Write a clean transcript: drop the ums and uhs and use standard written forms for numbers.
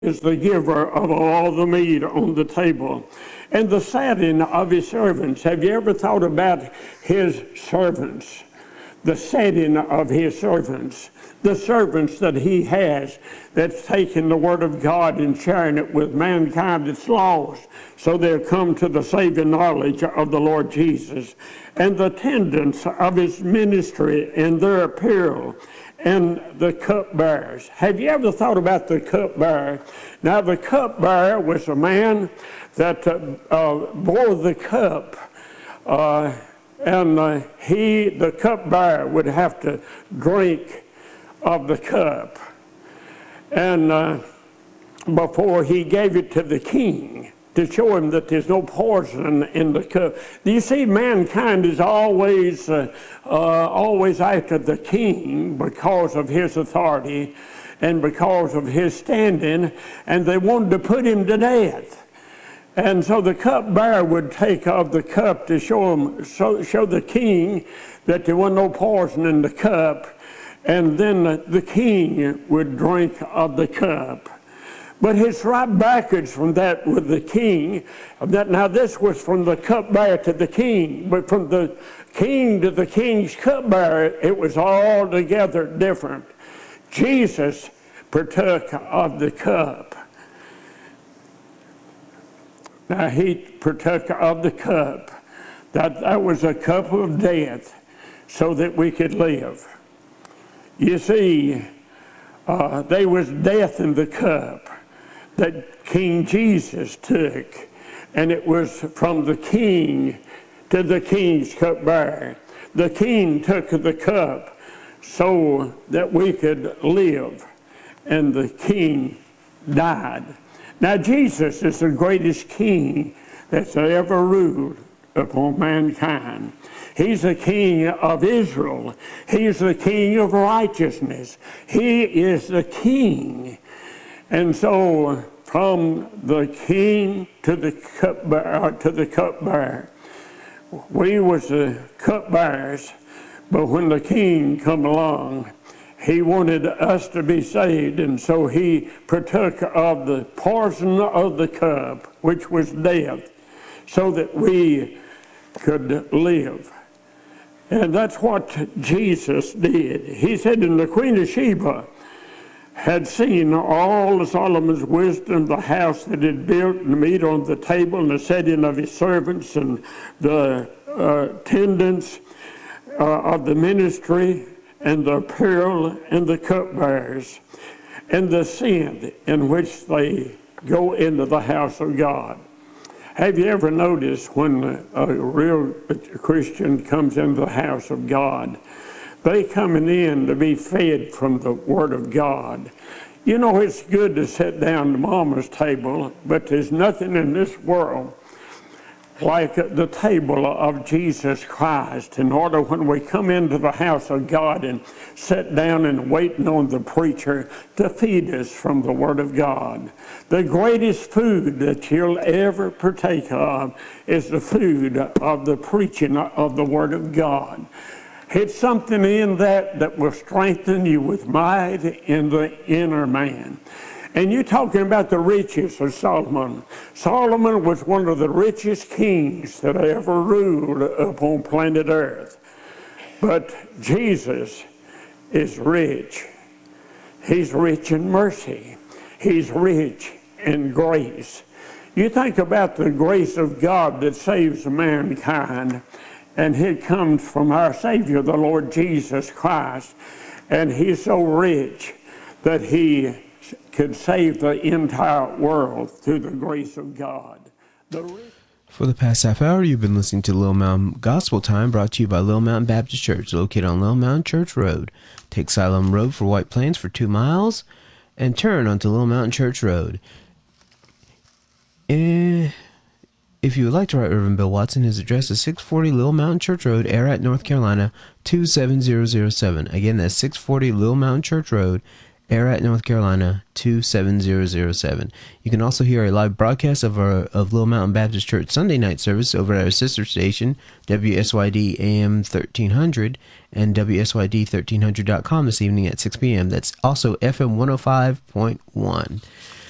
is the giver of all the meat on the table, and the setting of his servants. Have you ever thought about his servants? The setting of his servants. The servants that he has that's taking the word of God and sharing it with mankind that's lost, so they'll come to the saving knowledge of the Lord Jesus. And the attendants of his ministry and their apparel, and the cupbearers. Have you ever thought about the cupbearer? Now, the cupbearer was a man that bore the cup, and the cupbearer would have to drink of the cup, and before he gave it to the king, to show him that there's no poison in the cup. You see, mankind is always after the king because of his authority and because of his standing, and they wanted to put him to death. And so the cupbearer would take of the cup to show the king that there was no poison in the cup, and then the king would drink of the cup. But it's right backwards from that with the king. Now this was from the cupbearer to the king, but from the king to the king's cupbearer, it was altogether different. Jesus partook of the cup. Now he partook of the cup. That was a cup of death so that we could live. You see, there was death in the cup that King Jesus took, and it was from the king to the king's cupbearer. The king took the cup so that we could live, and the king died. Now Jesus is the greatest king that's ever ruled upon mankind. He's the king of Israel. He's the king of righteousness. He is the king. And so from the king to the cupbearer, we was the cupbearers, but when the king come along, he wanted us to be saved, and so he partook of the poison of the cup, which was death, so that we could live. And that's what Jesus did. He said, and the Queen of Sheba had seen all Solomon's wisdom, the house that he built, and the meat on the table, and the setting of his servants, and the attendants of the ministry, and the apparel, and the cupbearers, and the sin in which they go into the house of God. Have you ever noticed when a real Christian comes into the house of God, they coming in to be fed from the Word of God? You know, it's good to sit down to Mama's table, but there's nothing in this world like the table of Jesus Christ. In order when we come into the house of God and sit down and waiting on the preacher to feed us from the Word of God. The greatest food that you'll ever partake of is the food of the preaching of the Word of God. It's something in that will strengthen you with might in the inner man. And you're talking about the riches of Solomon. Solomon was one of the richest kings that ever ruled upon planet Earth. But Jesus is rich. He's rich in mercy. He's rich in grace. You think about the grace of God that saves mankind, and it comes from our Savior, the Lord Jesus Christ. And he's so rich that he could save the entire world through the grace of God. For the past half hour, you've been listening to Little Mountain Gospel Time, brought to you by Little Mountain Baptist Church, located on Little Mountain Church Road. Take Siloam Road for White Plains for 2 miles, and turn onto Little Mountain Church Road. If you would like to write Reverend Bill Watson, his address is 640 Little Mountain Church Road, Ararat, North Carolina, 27007. Again, that's 640 Little Mountain Church Road, Ararat, North Carolina, 27007. You can also hear a live broadcast of Little Mountain Baptist Church Sunday night service over at our sister station, WSYD AM 1300 and WSYD1300.com this evening at 6 p.m. That's also FM 105.1.